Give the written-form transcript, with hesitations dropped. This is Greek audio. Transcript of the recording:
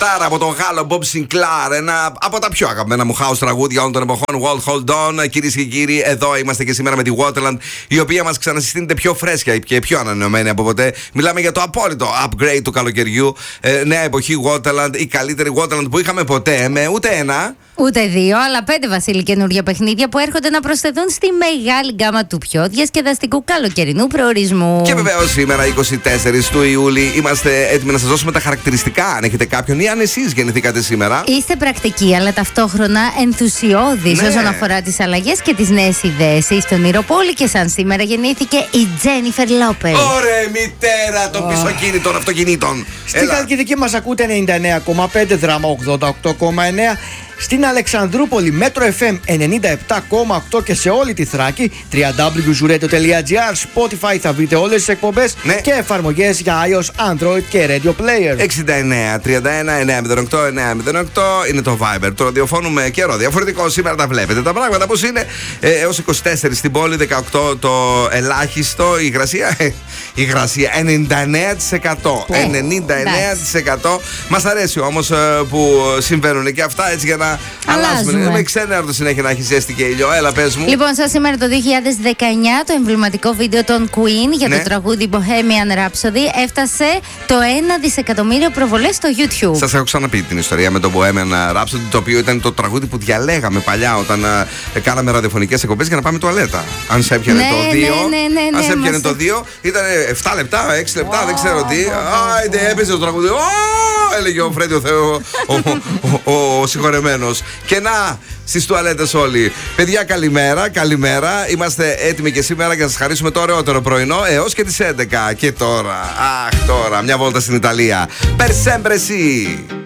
Τάρα από τον Γάλλο Bob Sinclair. Ένα από τα πιο αγαπημένα μου house τραγούδια όλων των εποχών. World Hold On. Κυρίες και κύριοι, εδώ είμαστε και σήμερα με τη Waterland, η οποία μας ξανασυστήνεται πιο φρέσκια και πιο ανανεωμένη από ποτέ. Μιλάμε για το απόλυτο upgrade του καλοκαιριού. Νέα εποχή Waterland, η καλύτερη Waterland που είχαμε ποτέ. Με ούτε ένα. Ούτε δύο, αλλά 5 Βασίλη καινούργια παιχνίδια που έρχονται να προσθεθούν στη μεγάλη γκάμα του πιο διασκεδαστικού καλοκαιρινού προορισμού. Και βεβαίως σήμερα, 24 του Ιούλη, είμαστε έτοιμοι να σας δώσουμε τα χαρακτηριστικά. Αν έχετε κάποιον ή αν εσείς γεννηθήκατε σήμερα. Είστε πρακτικοί, αλλά ταυτόχρονα ενθουσιώδεις όσον αφορά τις αλλαγές και τις νέες ιδέες. Είστε ονειροπόλη και σαν σήμερα γεννήθηκε η Τζένιφερ Λόπες. Ωραία, μητέρα των πισωκίνητων αυτοκινήτων. Στην Χαλκιδική μας ακούτε 99,5, Δράμα 88,9. Στην Αλεξανδρούπολη Μέτρο FM 97,8 και σε όλη τη Θράκη www.zuradio.gr. Spotify θα βρείτε όλες τις εκπομπές και εφαρμογές για iOS, Android και Radio Player. 69 31 908 908 είναι το Viber του ραδιοφώνου με καιρό διαφορετικό. Σήμερα τα βλέπετε τα πράγματα πώς είναι. Έως 24 στην πόλη, 18 το ελάχιστο. Η υγρασία 99%. 99%. Μας αρέσει όμως που συμβαίνουν και αυτά έτσι για να αλλάζουμε. Με ξένερδο συνέχεια να έχει ζέστη και ήλιο. Έλα, πες μου. Λοιπόν, σας σήμερα το 2019 το εμβληματικό βίντεο των Queen για το τραγούδι Bohemian Rhapsody έφτασε το 1 δισεκατομμύριο προβολές στο YouTube. Σας έχω ξαναπεί την ιστορία με το Bohemian Rhapsody, το οποίο ήταν το τραγούδι που διαλέγαμε παλιά όταν κάναμε ραδιοφωνικές εκπομπές για να πάμε τουαλέτα. Αν σε έπιανε το 2, αν σε έπιανε το 2, ήταν 7 λεπτά, 6 λεπτά, δεν ξέρω τι. Άιντε, έπαιζε το τραγούδι. Έλεγε ο Φρέντι ο συγχωρεμένος. Και να, στις τουαλέτες όλοι. Παιδιά, καλημέρα, καλημέρα. Είμαστε έτοιμοι και σήμερα για να σας χαρίσουμε το ωραιότερο πρωινό έως και τις 11. Και τώρα, τώρα, μια βόλτα στην Ιταλία. Per sempre sì.